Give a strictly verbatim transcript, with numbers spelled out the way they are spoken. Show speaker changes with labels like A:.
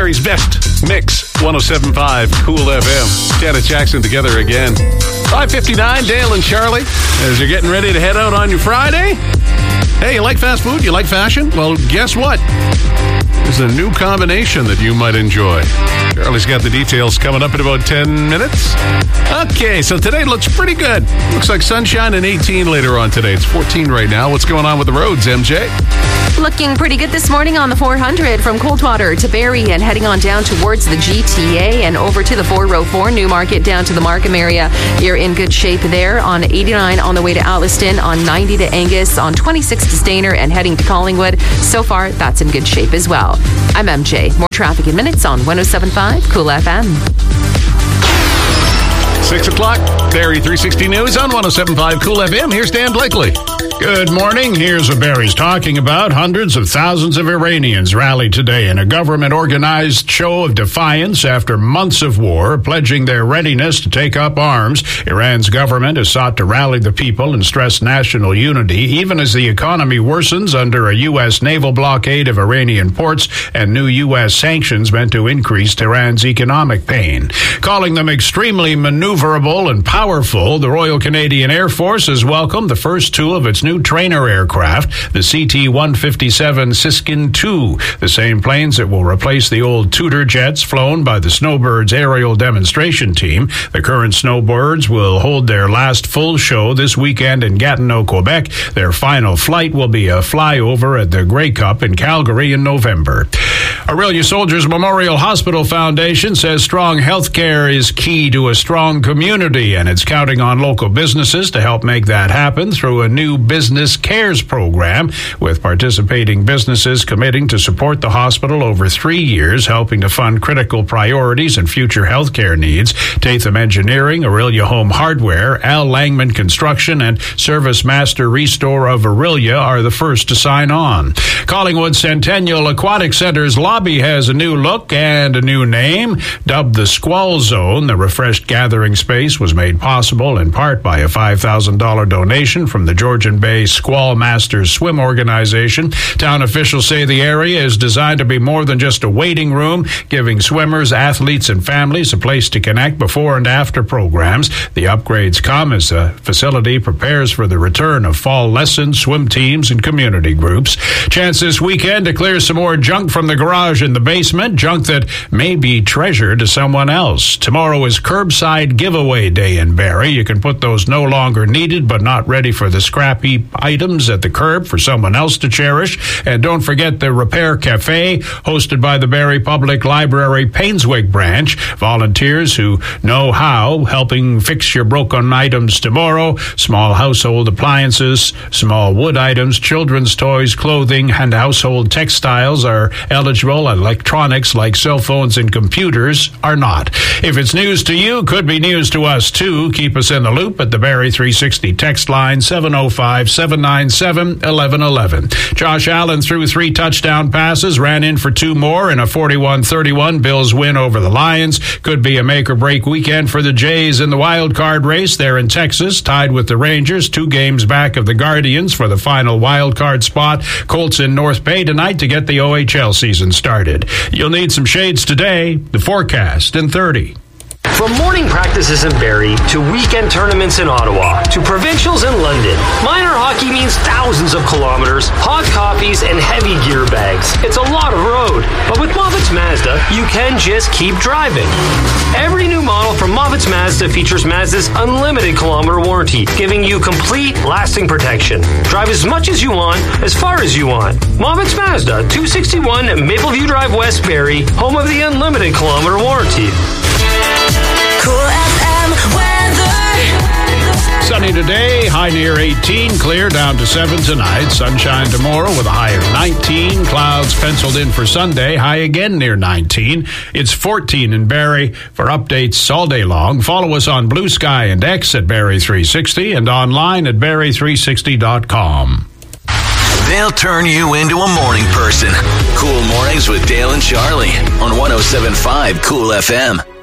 A: Barrie's best mix, one oh seven point five Cool F M. Janet Jackson together again. five fifty-nine, Dale and Charlie, as you're getting ready to head out on your Friday. Hey, you like fast food? You like fashion? Well, guess what? There's a new combination that you might enjoy. Charlie's got the details coming up in about ten minutes. Okay, so today looks pretty good. Looks like sunshine and eighteen later on today. It's fourteen right now. What's going on with the roads, M J?
B: Looking pretty good this morning on the four hundred from Coldwater to Barrie and heading on down towards the G T A and over to the four oh four Newmarket down to the Markham area. You're in good shape there on eighty-nine on the way to Atlaston, on ninety to Angus, on twenty-six to Stayner and heading to Collingwood. So far, that's in good shape as well. I'm M J. More traffic in minutes on one oh seven point five Cool F M.
A: Six o'clock, Barrie three sixty News on one oh seven point five Cool F M. Here's Dan Blakely.
C: Good morning. Here's what Barrie's talking about. Hundreds of thousands of Iranians rallied today in a government-organized show of defiance after months of war, pledging their readiness to take up arms. Iran's government has sought to rally the people and stress national unity, even as the economy worsens under a U S naval blockade of Iranian ports and new U S sanctions meant to increase Tehran's economic pain. Calling them extremely maneuverable and powerful, the Royal Canadian Air Force has welcomed the first two of its new trainer aircraft, the C T one fifty-seven Siskin two, the same planes that will replace the old Tudor jets flown by the Snowbirds aerial demonstration team. The current Snowbirds will hold their last full show this weekend in Gatineau, Quebec. Their final flight will be a flyover at the Grey Cup in Calgary in November. Orillia Soldiers Memorial Hospital Foundation says strong health care is key to a strong community, and it's counting on local businesses to help make that happen through a new Business Cares program, with participating businesses committing to support the hospital over three years, helping to fund critical priorities and future health care needs. Tatham Engineering, Orillia Home Hardware, Al Langman Construction, and Service Master Restore of Orillia are the first to sign on. Collingwood Centennial Aquatic Center's lobby has a new look and a new name. Dubbed the Squall Zone, the refreshed gathering space was made possible in part by a five thousand dollars donation from the Georgian Bay Squall Masters Swim Organization. Town officials say the area is designed to be more than just a waiting room, giving swimmers, athletes, and families a place to connect before and after programs. The upgrades come as the facility prepares for the return of fall lessons, swim teams, and community groups. Chance this weekend to clear some more junk from the garage in the basement, junk that may be treasure to someone else. Tomorrow is curbside giveaway day in Barrie. You can put those no longer needed but not ready for the scrap heap items at the curb for someone else to cherish. And don't forget the Repair Cafe, hosted by the Barrie Public Library Painswick branch. Volunteers who know how, helping fix your broken items tomorrow. Small household appliances, small wood items, children's toys, clothing, and household textiles are eligible. Electronics like cell phones and computers are not. If it's news to you, could be news to us too. Keep us in the loop at the Barrie three sixty text line, seven oh five, seven nine seven, eleven eleven. Josh Allen threw three touchdown passes, ran in for two more in a forty-one thirty-one Bills win over the Lions. Could be a make-or-break weekend for the Jays in the wild card race. They're in Texas, tied with the Rangers, two games back of the Guardians for the final wild card spot. Colts in North Bay tonight to get the O H L season started. You'll need some shades today. The forecast in thirty.
D: From morning practices in Barrie to weekend tournaments in Ottawa to provincials in London, minor hockey means thousands of kilometers, hot coffees, and heavy gear bags. It's a lot of road, but with Moffitt's Mazda, you can just keep driving. Every new model from Moffitt's Mazda features Mazda's unlimited kilometer warranty, giving you complete, lasting protection. Drive as much as you want, as far as you want. Moffitt's Mazda, two sixty-one Mapleview Drive West, Barrie, home of the unlimited kilometer warranty.
E: Cool F M weather.
C: Sunny today, high near eighteen, clear down to seven tonight. Sunshine tomorrow with a high of nineteen. Clouds penciled in for Sunday, high again near nineteen. It's fourteen in Barrie. For updates all day long, follow us on Blue Sky and X at Barrie three sixty and online at barrie three sixty dot com.
F: They'll turn you into a morning person. Cool Mornings with Dale and Charlie on one oh seven point five Cool F M.